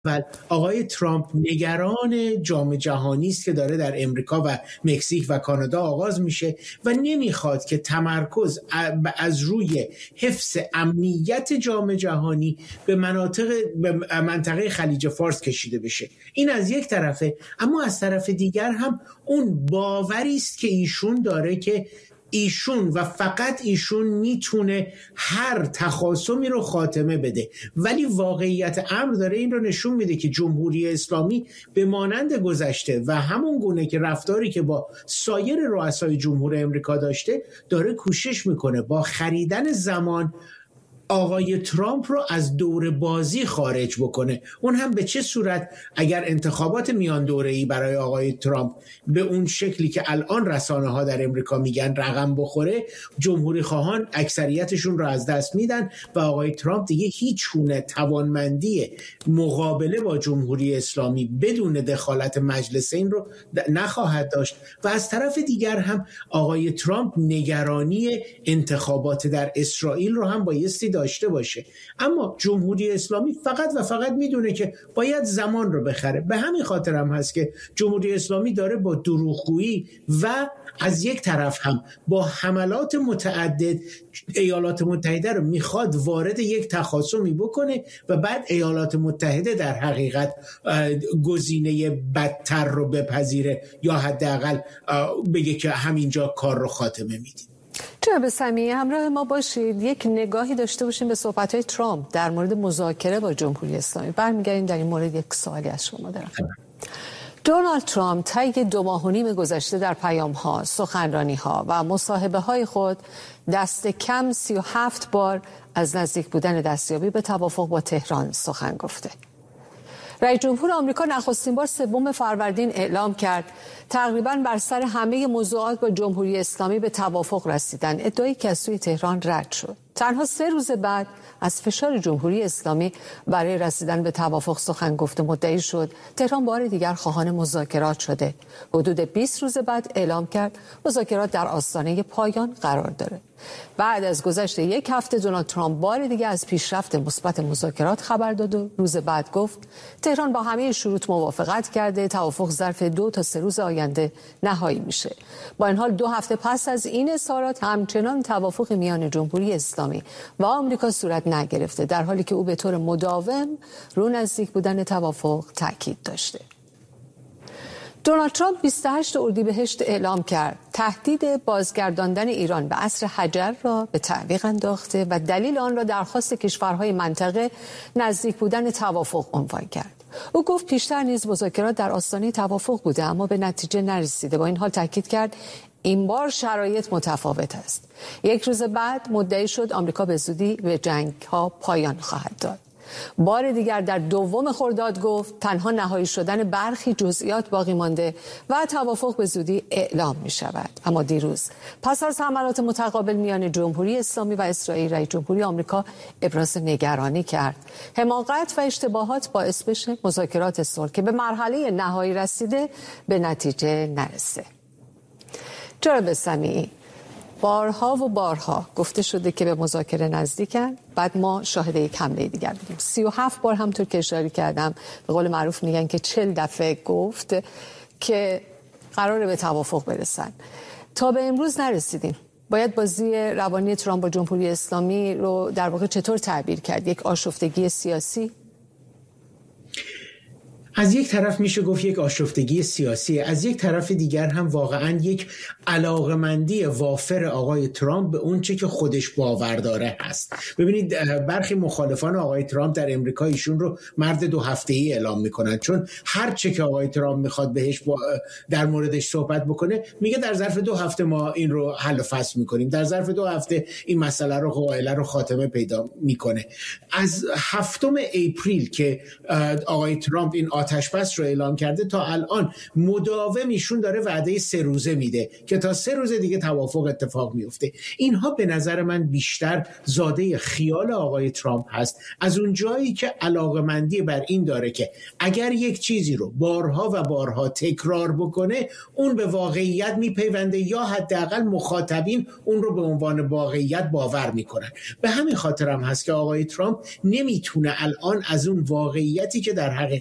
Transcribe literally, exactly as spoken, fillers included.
اول آقای ترامپ نگران جام جهانی است که داره در امریکا و مکزیک و کانادا آغاز میشه و نمیخواد که تمرکز از روی حفظ امنیت جام جهانی به مناطق به منطقه خلیج فارس کشیده بشه. این از یک طرفه، اما از طرف دیگر هم اون باوری است که ایشون داره که ایشون و فقط ایشون میتونه هر تخاصمی رو خاتمه بده، ولی واقعیت امر داره این رو نشون میده که جمهوری اسلامی به مانند گذشته و همون گونه که رفتاری که با سایر رؤسای جمهور امریکا داشته داره کوشش میکنه با خریدن زمان آقای ترامپ رو از دور بازی خارج بکنه. اون هم به چه صورت؟ اگر انتخابات میان دوره‌ای برای آقای ترامپ به اون شکلی که الان رسانه ها در امریکا میگن رقم بخوره، جمهوری خواهان اکثریتشون رو از دست میدن و آقای ترامپ دیگه هیچ گونه توانمندی مقابله با جمهوری اسلامی بدون دخالت مجلس این رو نخواهد داشت. و از طرف دیگر هم آقای ترامپ نگرانی انتخابات در اسرائیل رو هم بایستی داشته باشه، اما جمهوری اسلامی فقط و فقط میدونه که باید زمان رو بخره. به همین خاطر هم هست که جمهوری اسلامی داره با دروغگویی و از یک طرف هم با حملات متعدد ایالات متحده رو میخواد وارد یک تخاصمی بکنه و بعد ایالات متحده در حقیقت گزینه بدتر رو بپذیره یا حداقل بگه که همینجا کار رو خاتمه میدیم. جناب سمیعی، همراه ما باشید. یک نگاهی داشته باشیم به صحبت‌های ترامپ در مورد مذاکره با جمهوری اسلامی. برمیگردیم در این مورد یک سوالی از شما دارم. دونالد ترامپ طی دو ماه و نیم گذشته در پیام‌ها، سخنرانی‌ها و مصاحبه‌های خود دست کم سی و هفت بار از نزدیک بودن دستیابی به توافق با تهران سخن گفته. رئیس جمهور آمریکا نخستین بار سوم فروردین اعلام کرد تقریباً بر سر همه موضوعات با جمهوری اسلامی به توافق رسیدن، ادعایی که از سوی تهران رد شد. تنها سه روز بعد از فشار جمهوری اسلامی برای رسیدن به توافق سخن گفته مدعی شد تهران بار دیگر خواهان مذاکرات شده. حدود بیست روز بعد اعلام کرد مذاکرات در آستانه پایان قرار داره. بعد از گذشت یک هفته دونالد ترامپ بار دیگر از پیشرفت مثبت مذاکرات خبر داد و روز بعد گفت تهران با همه شروط موافقت کرده، توافق ظرف دو تا سه روز آینده نهایی میشه. با این حال دو هفته پس از این اظهارات همچنان توافق میان جمهوری اسلامی و آمریکا صورت نگرفته، در حالی که او به طور مداوم رو نزدیک بودن توافق تاکید داشته. دونالد ترامپ بیست و هشتم اردیبهشت اعلام کرد تهدید بازگرداندن ایران به عصر حجر را به تعویق انداخته و دلیل آن را درخواست کشورهای منطقه نزدیک بودن توافق عنوان کرد. او گفت پیشتر نیز مذاکرات در آستانه توافق بوده اما به نتیجه نرسیده. با این حال تاکید کرد این بار شرایط متفاوت است. یک روز بعد مدعی شد آمریکا به زودی به جنگ‌ها پایان خواهد داد. بار دیگر در دوم خرداد گفت تنها نهایی شدن برخی جزئیات باقی مانده و توافق به زودی اعلام می شود. اما دیروز پس از حملات متقابل میان جمهوری اسلامی و اسرائیل، رئیس جمهوری آمریکا ابراز نگرانی کرد حماقت و اشتباهات باعث بشه مذاکرات صلح که به مرحله نهایی رسیده به نتیجه نرسه. جناب سمیعی، بارها و بارها گفته شده که به مذاکره نزدیکن، بعد ما شاهد یک حمله دیگر بودیم. سی و هفت بار همطور که اشاره کردم، به قول معروف میگن که چل دفعه گفت که قراره به توافق برسن. تا به امروز نرسیدیم. باید بازی روانی ترامپ با جمهوری اسلامی رو در واقع چطور تعبیر کرد؟ یک آشفتگی سیاسی؟ از یک طرف میشه گفت یک آشفتگی سیاسی، از یک طرف دیگر هم واقعا یک علاقمندی وافر آقای ترامپ به اون چه که خودش باور داره هست. ببینید برخی مخالفان آقای ترامپ در امریکا ایشون رو مرد دو هفته‌ای اعلام میکنن، چون هر چه که آقای ترامپ میخواد بهش در موردش صحبت بکنه میگه در ظرف دو هفته ما این رو حل و فصل میکنیم، در ظرف دو هفته این مسئله رو قائله رو خاتمه پیدا میکنه. از هفتم اپریل که آقای ترامپ این آتش بس رو اعلام کرده تا الان مداوم ایشون داره وعده سه روزه میده که تا سه روز دیگه توافق اتفاق میفته. اینها به نظر من بیشتر زاده خیال آقای ترامپ هست، از اون جایی که علاقمندی بر این داره که اگر یک چیزی رو بارها و بارها تکرار بکنه اون به واقعیت میپیونده یا حداقل مخاطبین اون رو به عنوان واقعیت باور میکنن. به همین خاطر هم هست که آقای ترامپ نمیتونه الان از اون واقعیتی که در حقیقت